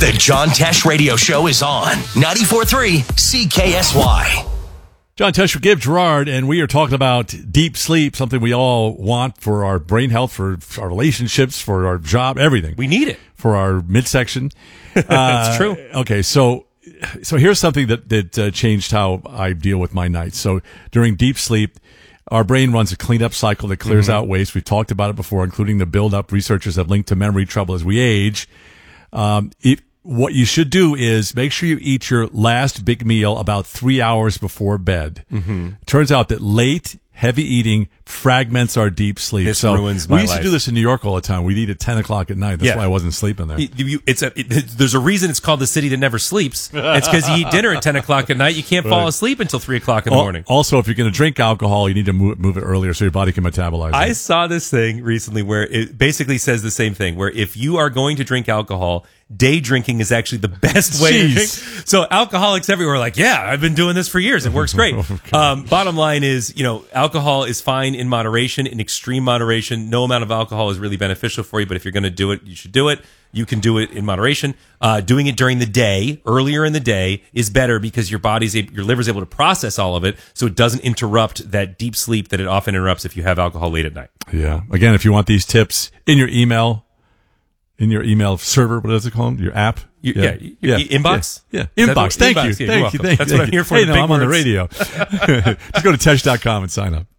The John Tesh Radio Show is on 94.3 CKSY. John Tesh with Gabe Gerard, and we are talking about deep sleep, something we all want for our brain health, for our relationships, for our job, everything. We need it. For our midsection. That's true. Okay, so here's something that changed how I deal with my nights. So during deep sleep, our brain runs a cleanup cycle that clears out waste. We've talked about it before, including the buildup. Researchers have linked to memory trouble as we age. What you should do is make sure you eat your last big meal about 3 hours before bed. Turns out that late, heavy eating fragments our deep sleep. This ruins my We used life. to do this in New York all the time. We'd eat at 10 o'clock at night. That's why I wasn't sleeping there. There's a reason it's called the city that never sleeps. It's because you eat dinner at 10 o'clock at night. You can't fall asleep until 3 o'clock in the morning. Also, if you're going to drink alcohol, you need to move it earlier so your body can metabolize I it. saw this thing recently where it basically says the same thing, where if you are going to drink alcohol, day drinking is actually the best way to drink. So alcoholics everywhere are like, yeah, I've been doing this for years. It works great. Bottom line is, alcohol is fine in moderation, in extreme moderation. No amount of alcohol is really beneficial for you, but if you're going to do it, you should do it. You can do it in moderation. Doing it during the day, earlier in the day, is better because your liver's able to process all of it, so it doesn't interrupt that deep sleep that it often interrupts if you have alcohol late at night. Yeah. Again, if you want these tips in your email server, what is it called? Your app? Inbox? Yeah. Inbox. Thank you. Thank you. That's what I'm here for. Hey, no, I'm on the radio. Just go to Tesh.com and sign up.